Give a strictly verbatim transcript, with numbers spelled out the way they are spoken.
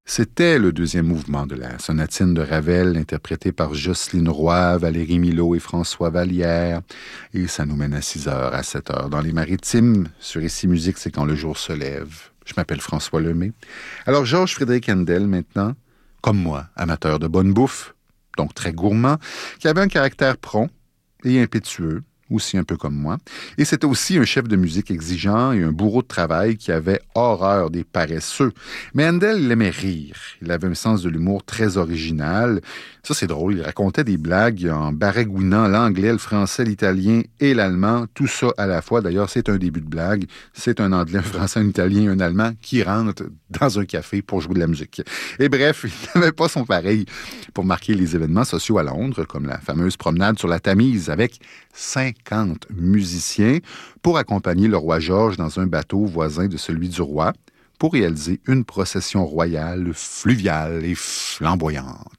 C'était le deuxième mouvement de la sonatine de Ravel, interprétée par Jocelyne Roy, Valérie Milot et François Vallière. Et ça nous mène à six heures, à sept heures dans les Maritimes. Sur Ici Musique, c'est quand le jour se lève. Je m'appelle François Lemay. Alors, Georges-Frédéric Handel, maintenant, comme moi, amateur de bonne bouffe, donc très gourmand, qui avait un caractère prompt et impétueux, aussi un peu comme moi. Et c'était aussi un chef de musique exigeant et un bourreau de travail qui avait horreur des paresseux. Mais Handel, il aimait rire. Il avait un sens de l'humour très original. Ça, c'est drôle. Il racontait des blagues en baragouinant l'anglais, le français, l'italien et l'allemand. Tout ça à la fois. D'ailleurs, c'est un début de blague. C'est un anglais, un français, un italien et un allemand qui rentrent dans un café pour jouer de la musique. Et bref, il n'avait pas son pareil pour marquer les événements sociaux à Londres, comme la fameuse promenade sur la Tamise avec cinquante musiciens pour accompagner le roi George dans un bateau voisin de celui du roi pour réaliser une procession royale fluviale et flamboyante.